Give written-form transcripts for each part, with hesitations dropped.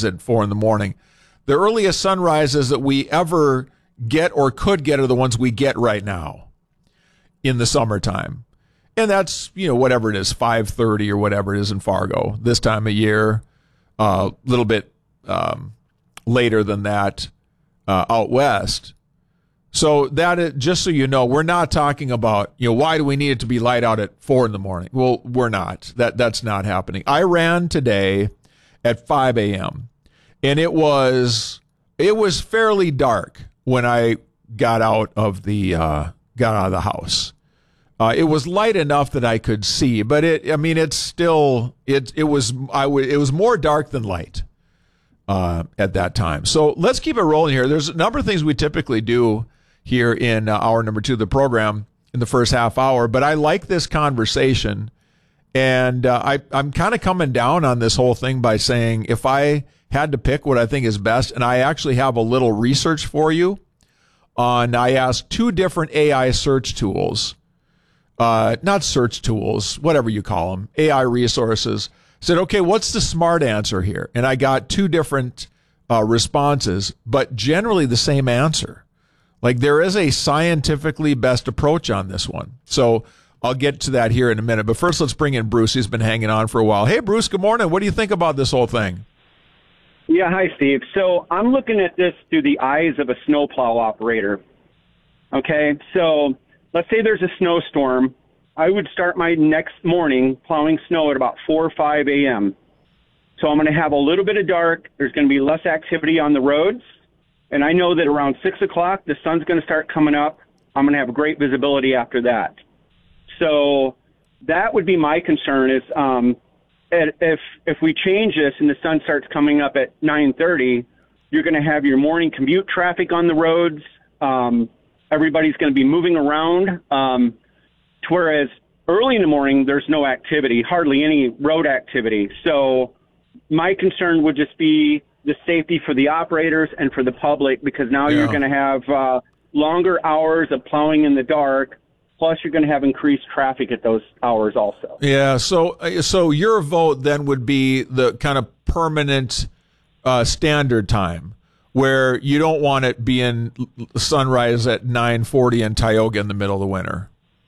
sunrise at 4 a.m. The earliest sunrises that we ever get or could get are the ones we get right now in the summertime. And that's, whatever it is, 5:30 or whatever it is in Fargo this time of year, a little bit later than that out west. So that is, just so you know, we're not talking about, why do we need it to be light out at 4 a.m? Well, we're not. That's not happening. I ran today at 5 a.m. and it was fairly dark when I got out of the house. It was light enough that I could see, but it was more dark than light at that time. So let's keep it rolling here. There's a number of things we typically do here in hour number 2 of the program in the first half hour, but I like this conversation, and I'm kind of coming down on this whole thing by saying if I had to pick what I think is best, and I actually have a little research for you I asked 2 different AI search tools. Not search tools, whatever you call them, AI resources. Said, okay, what's the smart answer here? And I got 2 different responses, but generally the same answer. Like there is a scientifically best approach on this one. So I'll get to that here in a minute. But first, let's bring in Bruce. He's been hanging on for a while. Hey, Bruce, good morning. What do you think about this whole thing? Yeah, hi, Steve. So I'm looking at this through the eyes of a snowplow operator. Okay, so let's say there's a snowstorm. I would start my next morning plowing snow at about 4 or 5 a.m. So I'm going to have a little bit of dark. There's going to be less activity on the roads. And I know that around 6 o'clock, the sun's going to start coming up. I'm going to have great visibility after that. So that would be my concern is if we change this and the sun starts coming up at 9:30, you're going to have your morning commute traffic on the roads. Everybody's going to be moving around. Whereas early in the morning, there's no activity, hardly any road activity. So my concern would just be the safety for the operators and for the public, because now you're going to have longer hours of plowing in the dark. Plus, you're going to have increased traffic at those hours also. Yeah. So your vote then would be the kind of permanent standard time, where you don't want it being sunrise at 9:40 in Tioga in the middle of the winter.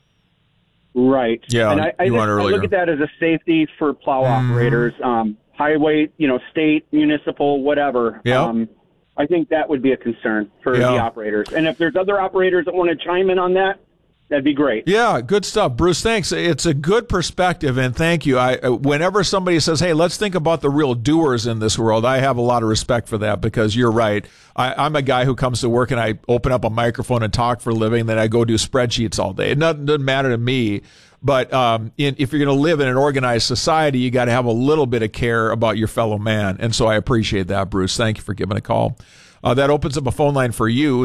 Right. Yeah. And I look at that as a safety for plow operators, highway, state, municipal, whatever. Yeah. I think that would be a concern for the operators. And if there's other operators that want to chime in on that, that'd be great. Yeah, good stuff, Bruce. Thanks. It's a good perspective, and thank you. Whenever somebody says, "Hey, let's think about the real doers in this world," I have a lot of respect for that, because you're right. I'm a guy who comes to work and I open up a microphone and talk for a living. Then I go do spreadsheets all day. It doesn't matter to me. But if you're going to live in an organized society, you got to have a little bit of care about your fellow man. And so I appreciate that, Bruce. Thank you for giving a call. That opens up a phone line for you,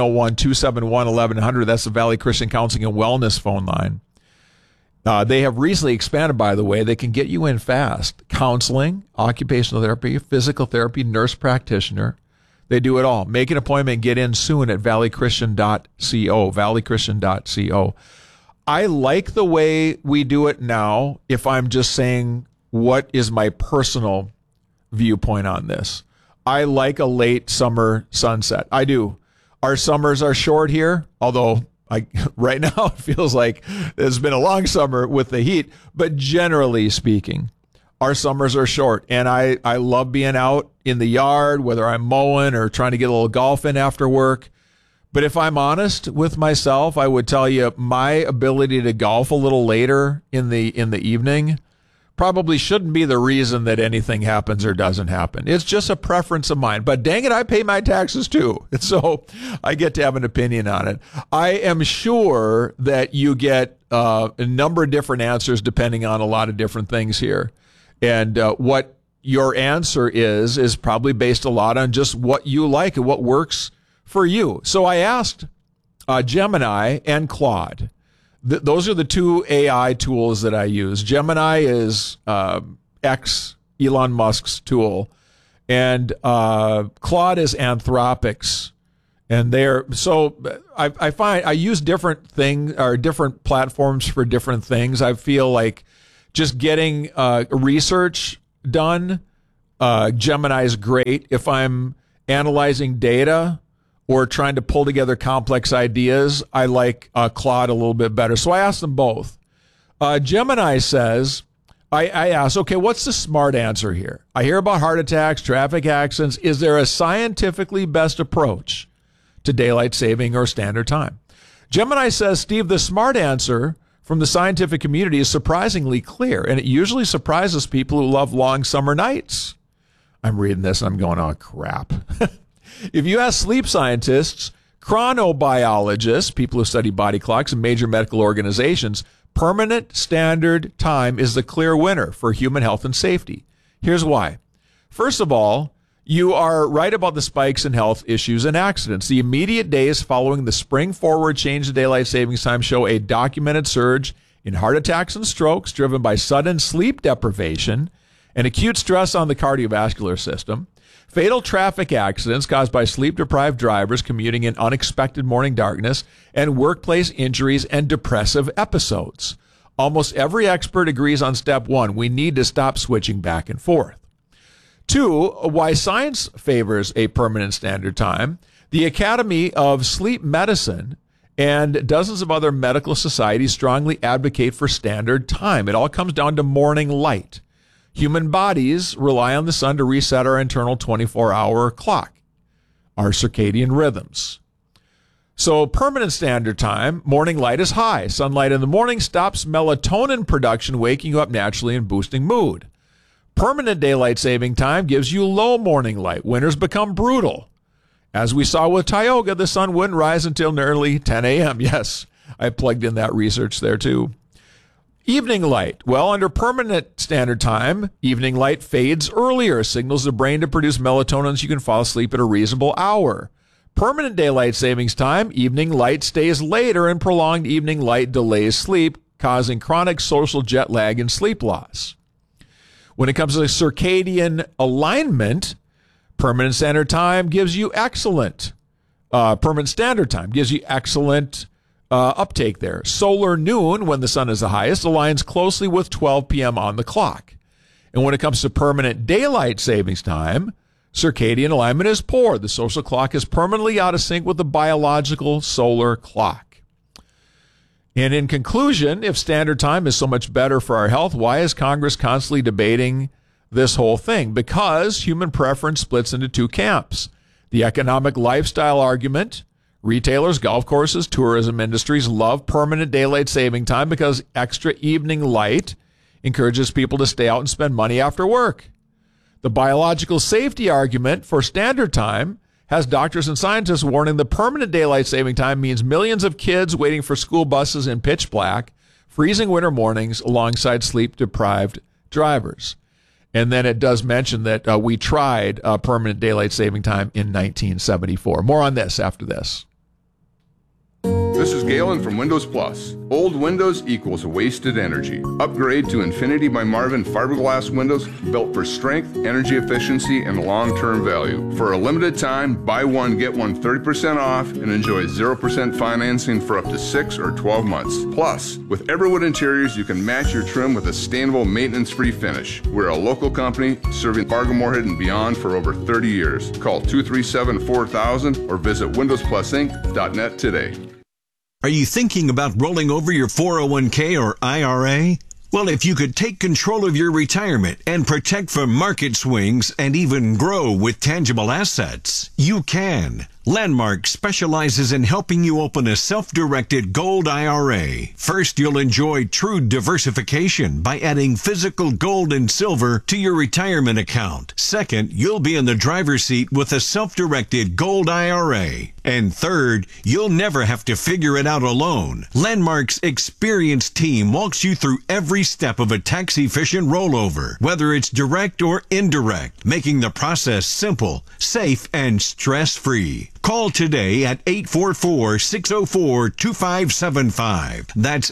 701-271-1100. That's the Valley Christian Counseling and Wellness phone line. They have recently expanded, by the way. They can get you in fast. Counseling, occupational therapy, physical therapy, nurse practitioner. They do it all. Make an appointment and get in soon at valleychristian.co, valleychristian.co. I like the way we do it now, if I'm just saying what is my personal viewpoint on this. I like a late summer sunset. I do. Our summers are short here, although right now it feels like it's been a long summer with the heat. But generally speaking, our summers are short. And I love being out in the yard, whether I'm mowing or trying to get a little golf in after work. But if I'm honest with myself, I would tell you my ability to golf a little later in the evening probably shouldn't be the reason that anything happens or doesn't happen. It's just a preference of mine. But dang it, I pay my taxes too. So I get to have an opinion on it. I am sure that you get a number of different answers depending on a lot of different things here. And what your answer is probably based a lot on just what you like and what works for you. So I asked Gemini and Claude. Those are the 2 AI tools that I use. Gemini is Elon Musk's tool, and Claude is Anthropic's. And I find I use different things or different platforms for different things. I feel like just getting research done Gemini is great if I'm analyzing data or trying to pull together complex ideas. I like Claude a little bit better. So I asked them both. Gemini says, I asked, okay, what's the smart answer here? I hear about heart attacks, traffic accidents. Is there a scientifically best approach to daylight saving or standard time? Gemini says, Steve, the smart answer from the scientific community is surprisingly clear, and it usually surprises people who love long summer nights. I'm reading this and I'm going, oh, crap. If you ask sleep scientists, chronobiologists, people who study body clocks, and major medical organizations, permanent standard time is the clear winner for human health and safety. Here's why. First of all, you are right about the spikes in health issues and accidents. The immediate days following the spring forward change to daylight savings time show a documented surge in heart attacks and strokes driven by sudden sleep deprivation and acute stress on the cardiovascular system, fatal traffic accidents caused by sleep-deprived drivers commuting in unexpected morning darkness, and workplace injuries and depressive episodes. Almost every expert agrees on step one. We need to stop switching back and forth. Two, why science favors a permanent standard time. The Academy of Sleep Medicine and dozens of other medical societies strongly advocate for standard time. It all comes down to morning light. Human bodies rely on the sun to reset our internal 24-hour clock, our circadian rhythms. So permanent standard time, morning light is high. Sunlight in the morning stops melatonin production, waking you up naturally and boosting mood. Permanent daylight saving time gives you low morning light. Winters become brutal. As we saw with Tioga, the sun wouldn't rise until nearly 10 a.m. Yes, I plugged in that research there too. Evening light. Well, under permanent standard time, evening light fades earlier, signals the brain to produce melatonin so you can fall asleep at a reasonable hour. Permanent daylight savings time, evening light stays later, and prolonged evening light delays sleep, causing chronic social jet lag and sleep loss. When it comes to circadian alignment, permanent standard time gives you excellent uptake there. Solar noon, when the sun is the highest, aligns closely with 12 p.m. on the clock. And when it comes to permanent daylight savings time, circadian alignment is poor. The social clock is permanently out of sync with the biological solar clock. And in conclusion, if standard time is so much better for our health, why is Congress constantly debating this whole thing? Because human preference splits into two camps. The economic lifestyle argument. Retailers, golf courses, tourism industries love permanent daylight saving time because extra evening light encourages people to stay out and spend money after work. The biological safety argument for standard time has doctors and scientists warning the permanent daylight saving time means millions of kids waiting for school buses in pitch black, freezing winter mornings alongside sleep-deprived drivers. And then it does mention that we tried permanent daylight saving time in 1974. More on this after this. This is Galen from Windows Plus. Old Windows equals wasted energy. Upgrade to Infinity by Marvin fiberglass windows built for strength, energy efficiency, and long-term value. For a limited time, buy one, get one 30% off and enjoy 0% financing for up to 6 or 12 months. Plus, with Everwood Interiors, you can match your trim with a sustainable, maintenance-free finish. We're a local company serving Fargo-Moorhead and beyond for over 30 years. Call 237-4000 or visit windowsplusinc.net today. Are you thinking about rolling over your 401k or IRA? Well, if you could take control of your retirement and protect from market swings and even grow with tangible assets, you can. Landmark specializes in helping you open a self-directed gold IRA. First, you'll enjoy true diversification by adding physical gold and silver to your retirement account. Second, you'll be in the driver's seat with a self-directed gold IRA. And third, you'll never have to figure it out alone. Landmark's experienced team walks you through every step of a tax-efficient rollover, whether it's direct or indirect, making the process simple, safe, and stress-free. Call today at 844-604-2575. That's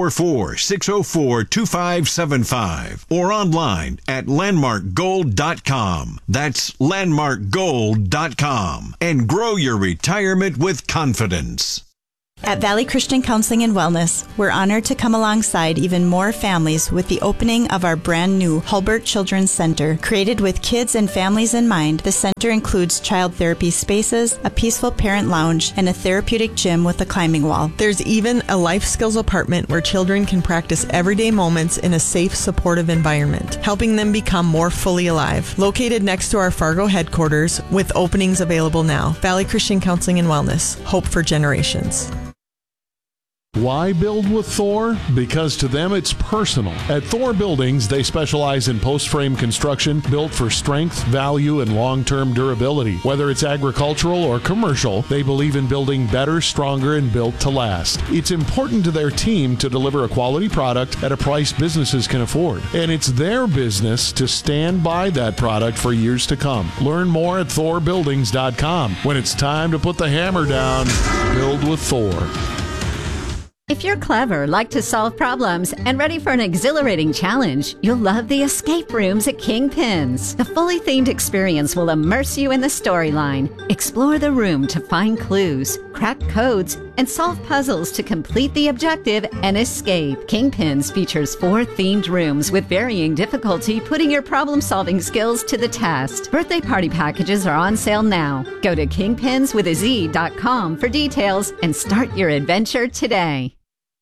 844-604-2575. Or online at landmarkgold.com. That's landmarkgold.com. And grow your retirement with confidence. At Valley Christian Counseling and Wellness, we're honored to come alongside even more families with the opening of our brand new Hulbert Children's Center. Created with kids and families in mind, the center includes child therapy spaces, a peaceful parent lounge, and a therapeutic gym with a climbing wall. There's even a life skills apartment where children can practice everyday moments in a safe, supportive environment, helping them become more fully alive. Located next to our Fargo headquarters with openings available now. Valley Christian Counseling and Wellness. Hope for generations. Why build with Thor? Because to them it's personal. At Thor Buildings, they specialize in post-frame construction built for strength, value, and long-term durability. Whether it's agricultural or commercial, they believe in building better, stronger, and built to last. It's important to their team to deliver a quality product at a price businesses can afford. And it's their business to stand by that product for years to come. Learn more at ThorBuildings.com. When it's time to put the hammer down, build with Thor. If you're clever, like to solve problems, and ready for an exhilarating challenge, you'll love the escape rooms at Kingpins. The fully themed experience will immerse you in the storyline. Explore the room to find clues, crack codes, and solve puzzles to complete the objective and escape. Kingpins features 4 themed rooms with varying difficulty, putting your problem-solving skills to the test. Birthday party packages are on sale now. Go to kingpinswithaz.com for details and start your adventure today.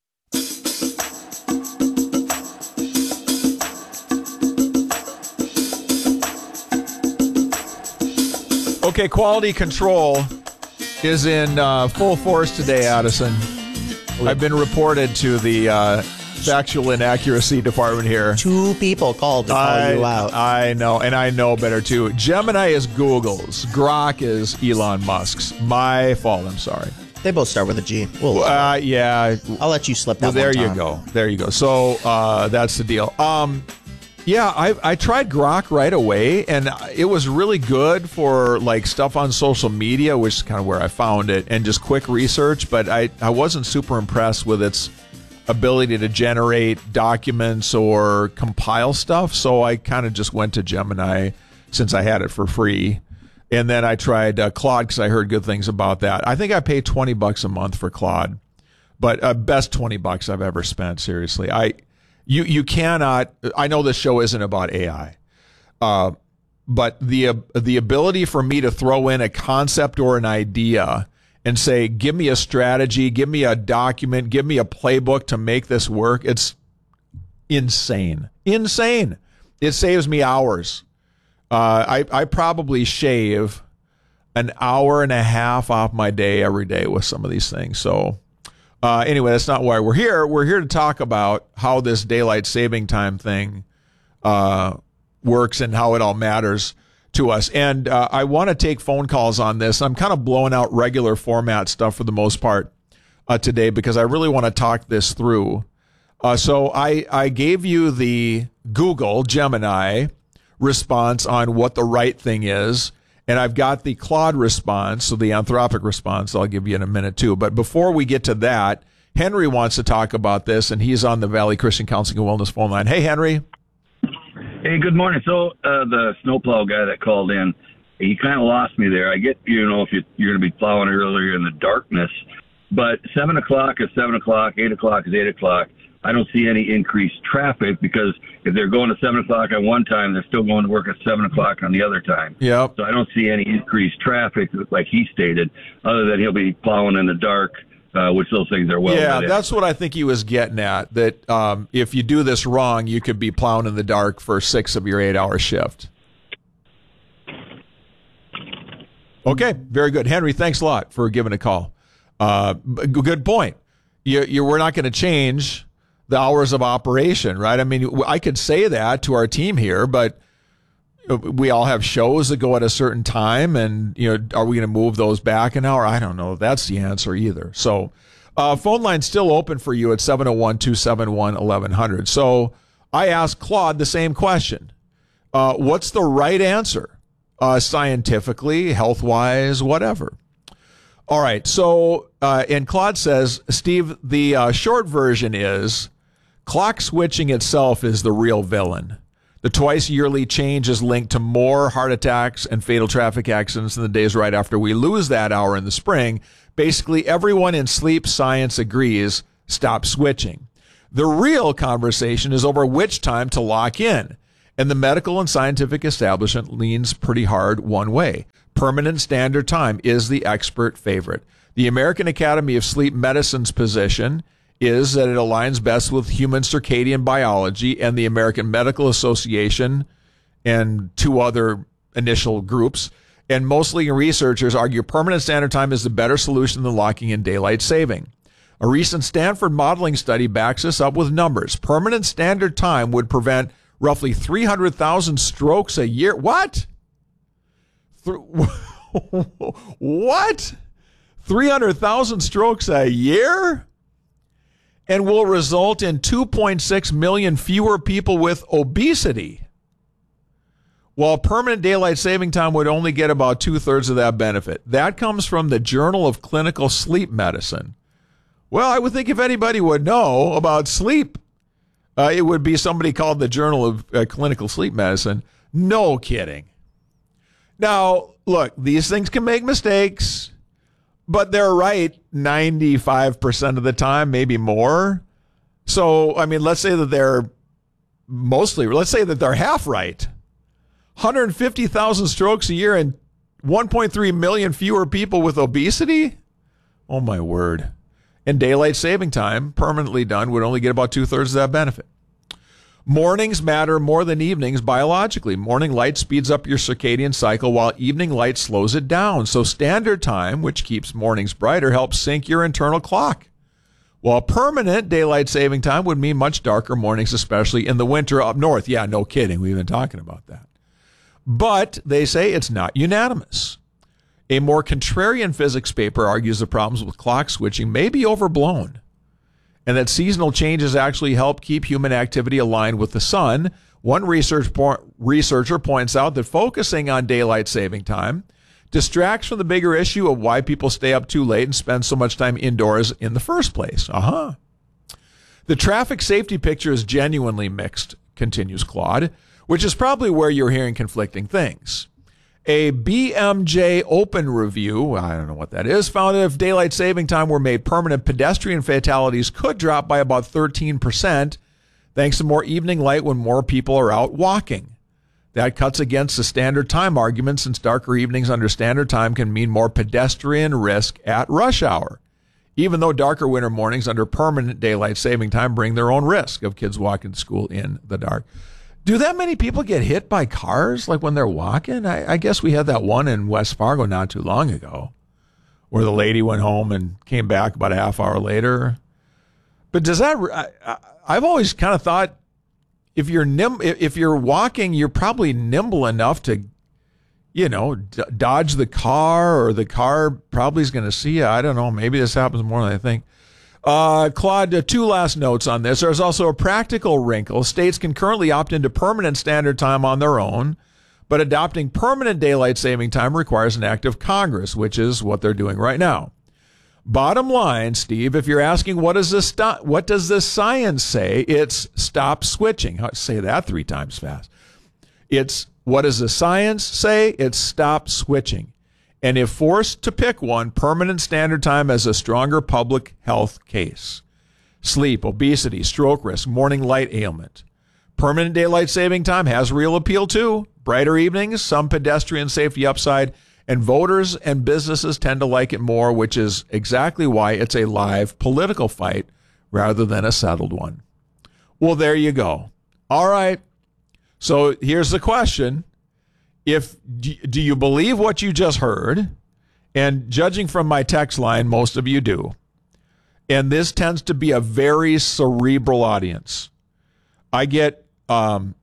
Okay, quality control is in full force today, Addison. I've been reported to the factual inaccuracy department here. 2 people called to call you out. I know, and I know better too. Gemini is Google's. Grok is Elon Musk's. My fault, I'm sorry. They both start with a G. Yeah. I'll let you slip that well, there one you time. go. There you go. So that's the deal. Yeah, I tried Grok right away, and it was really good for like stuff on social media, which is kind of where I found it, and just quick research. But I wasn't super impressed with its ability to generate documents or compile stuff. So I kind of just went to Gemini since I had it for free. And then I tried Claude because I heard good things about that. I think I paid $20 a month for Claude, but best $20 I've ever spent. Seriously, you cannot. I know this show isn't about AI, but the ability for me to throw in a concept or an idea and say, give me a strategy, give me a document, give me a playbook to make this work. It's insane. Insane. It saves me hours. I probably shave an hour and a half off my day every day with some of these things. So anyway, that's not why we're here. We're here to talk about how this daylight saving time thing works and how it all matters to us. And I want to take phone calls on this. I'm kind of blowing out regular format stuff for the most part today because I really want to talk this through. So I gave you the Google Gemini response on what the right thing is, and I've got the Claude response, so the Anthropic response I'll give you in a minute too. But before we get to that, Henry wants to talk about this, and he's on the Valley Christian Counseling and Wellness phone line. Hey, Henry. Hey, good morning. So the snowplow guy that called in, he kind of lost me there. I get, if you're going to be plowing earlier in the darkness, but 7 o'clock is 7 o'clock, 8 o'clock is 8 o'clock. I don't see any increased traffic because if they're going to 7 o'clock at one time, they're still going to work at 7 o'clock on the other time. Yep. So I don't see any increased traffic like he stated, other than he'll be plowing in the dark, which those things are well. Yeah, that's what I think he was getting at, that if you do this wrong, you could be plowing in the dark for 6 of your 8-hour shift. Okay, very good. Henry, thanks a lot for giving a call. Good point. We're not going to change the hours of operation, right? I mean, I could say that to our team here, but we all have shows that go at a certain time, and are we going to move those back an hour? I don't know. That's the answer either. So phone line's still open for you at 701-271-1100. So I asked Claude the same question. What's the right answer? Scientifically, health-wise, whatever. All right. So, and Claude says, Steve, the short version is clock switching itself is the real villain. The twice yearly change is linked to more heart attacks and fatal traffic accidents in the days right after we lose that hour in the spring. Basically, everyone in sleep science agrees, stop switching. The real conversation is over which time to lock in. And the medical and scientific establishment leans pretty hard one way. Permanent standard time is the expert favorite. The American Academy of Sleep Medicine's position is that it aligns best with human circadian biology, and the American Medical Association and two other initial groups. And mostly researchers argue permanent standard time is the better solution than locking in daylight saving. A recent Stanford modeling study backs this up with numbers. Permanent standard time would prevent roughly 300,000 strokes a year. What? What? 300,000 strokes a year? And will result in 2.6 million fewer people with obesity. While permanent daylight saving time would only get about 2/3 of that benefit. That comes from the Journal of Clinical Sleep Medicine. Well, I would think if anybody would know about sleep, it would be somebody called the Journal of Clinical Sleep Medicine. No kidding. Now, look, these things can make mistakes, but they're right 95% of the time, maybe more. So, I mean, let's say that they're half right. 150,000 strokes a year and 1.3 million fewer people with obesity? Oh, my word. And daylight saving time, permanently done, would only get about 2/3 of that benefit. Mornings matter more than evenings biologically. Morning light speeds up your circadian cycle while evening light slows it down. So standard time, which keeps mornings brighter, helps sync your internal clock. While permanent daylight saving time would mean much darker mornings, especially in the winter up north. Yeah, no kidding. We've been talking about that. But they say it's not unanimous. A more contrarian physics paper argues the problems with clock switching may be overblown, and that seasonal changes actually help keep human activity aligned with the sun. One researcher points out that focusing on daylight saving time distracts from the bigger issue of why people stay up too late and spend so much time indoors in the first place. The traffic safety picture is genuinely mixed, continues Claude, which is probably where you're hearing conflicting things. A BMJ Open review, I don't know what that is, found that if daylight saving time were made permanent, pedestrian fatalities could drop by about 13%, thanks to more evening light when more people are out walking. That cuts against the standard time argument, since darker evenings under standard time can mean more pedestrian risk at rush hour, even though darker winter mornings under permanent daylight saving time bring their own risk of kids walking to school in the dark. Do that many people get hit by cars like when they're walking? I guess we had that one in West Fargo not too long ago where the lady went home and came back about a half hour later. But does that, I've always kind of thought if you're walking, you're probably nimble enough to, dodge the car, or the car probably is going to see you. I don't know. Maybe this happens more than I think. Claude, two last notes on this. There's also a practical wrinkle. States can currently opt into permanent standard time on their own, but adopting permanent daylight saving time requires an act of Congress, which is what they're doing right now. Bottom line, Steve, if you're asking what does this science say, it's stop switching. Say that 3 times fast. It's what does the science say? It's stop switching. And if forced to pick one, permanent standard time has a stronger public health case. Sleep, obesity, stroke risk, morning light ailment. Permanent daylight saving time has real appeal too. Brighter evenings, some pedestrian safety upside, and voters and businesses tend to like it more, which is exactly why it's a live political fight rather than a settled one. Well, there you go. All right. So here's the question. Do you believe what you just heard? And judging from my text line, most of you do. And this tends to be a very cerebral audience. I get the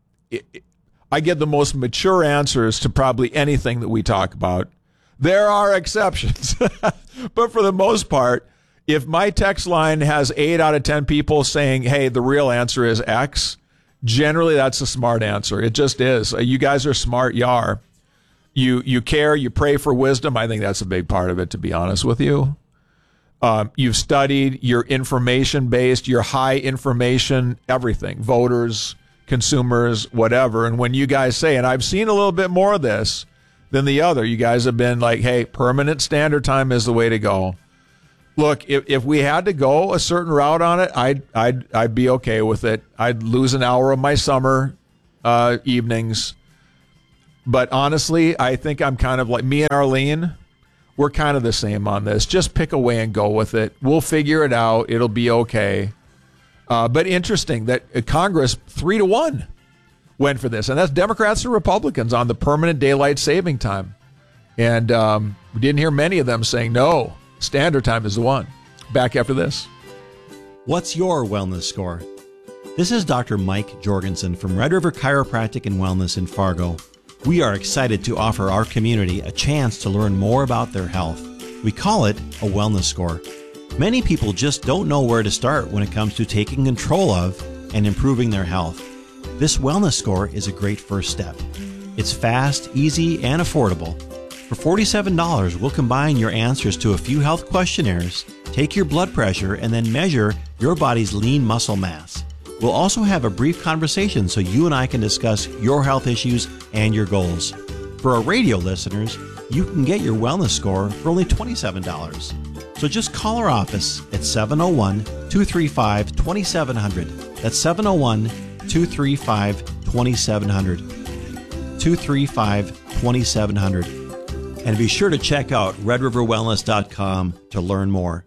most mature answers to probably anything that we talk about. There are exceptions. But for the most part, if my text line has 8 out of 10 people saying, hey, the real answer is X, generally that's a smart answer. It just is. You guys are smart. You are. You care. You pray for wisdom. I think that's a big part of it, to be honest with you. You've studied. You're information-based. You're high information, everything. Voters, consumers, whatever. And when you guys say, and I've seen a little bit more of this than the other, you guys have been like, hey, permanent standard time is the way to go. Look, if we had to go a certain route on it, I'd be okay with it. I'd lose an hour of my summer evenings. But honestly, I think I'm kind of like me and Arlene. We're kind of the same on this. Just pick a way and go with it. We'll figure it out. It'll be okay. But interesting that Congress 3-1 went for this. And that's Democrats and Republicans on the permanent daylight saving time. And we didn't hear many of them saying, no, standard time is the one. Back after this. What's your wellness score? This is Dr. Mike Jorgensen from Red River Chiropractic and Wellness in Fargo. We are excited to offer our community a chance to learn more about their health. We call it a wellness score. Many people just don't know where to start when it comes to taking control of and improving their health. This wellness score is a great first step. It's fast, easy, and affordable. For $47, we'll combine your answers to a few health questionnaires, take your blood pressure, and then measure your body's lean muscle mass. We'll also have a brief conversation so you and I can discuss your health issues and your goals. For our radio listeners, you can get your wellness score for only $27. So just call our office at 701-235-2700. That's 701-235-2700. 235-2700. And be sure to check out redriverwellness.com to learn more.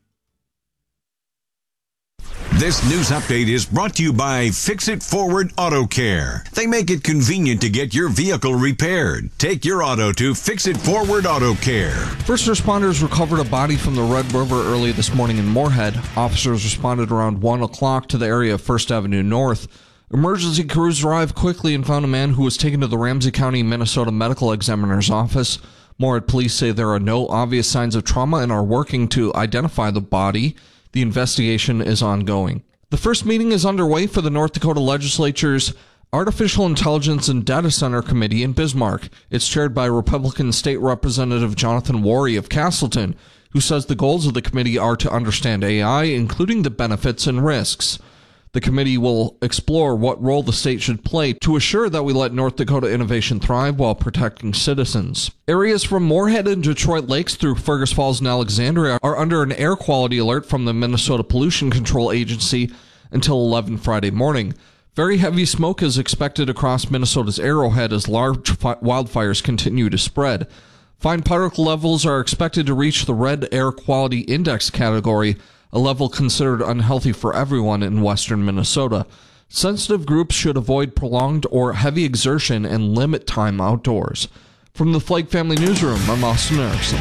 This news update is brought to you by Fix It Forward Auto Care. They make it convenient to get your vehicle repaired. Take your auto to Fix It Forward Auto Care. First responders recovered a body from the Red River early this morning in Moorhead. Officers responded around 1 o'clock to the area of 1st Avenue North. Emergency crews arrived quickly and found a man who was taken to the Ramsey County, Minnesota Medical Examiner's office. Moorhead police say there are no obvious signs of trauma and are working to identify the body. The investigation is ongoing. The first meeting is underway for the North Dakota Legislature's Artificial Intelligence and Data Center Committee in Bismarck. It's chaired by Republican State Representative Jonathan Worry of Castleton, who says the goals of the committee are to understand AI, including the benefits and risks. The committee will explore what role the state should play to assure that we let North Dakota innovation thrive while protecting citizens. Areas from Moorhead and Detroit Lakes through Fergus Falls and Alexandria are under an air quality alert from the Minnesota Pollution Control Agency until 11 Friday morning. Very heavy smoke is expected across Minnesota's Arrowhead as large wildfires continue to spread. Fine particle levels are expected to reach the Red Air Quality Index category, a level considered unhealthy for everyone in western Minnesota. Sensitive groups should avoid prolonged or heavy exertion and limit time outdoors. From the Flake Family Newsroom, I'm Austin Erickson.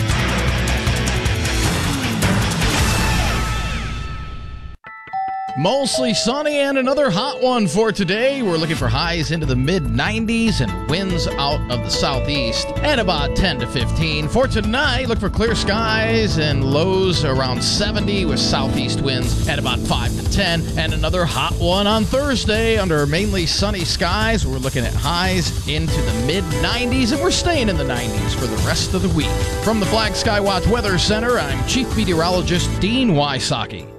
Mostly sunny and another hot one for today. We're looking for highs into the mid-90s and winds out of the southeast at about 10 to 15. For tonight, look for clear skies and lows around 70 with southeast winds at about 5 to 10. And another hot one on Thursday under mainly sunny skies. We're looking at highs into the mid-90s, and we're staying in the 90s for the rest of the week. From the Flag Skywatch Weather Center, I'm Chief Meteorologist Dean Wysocki.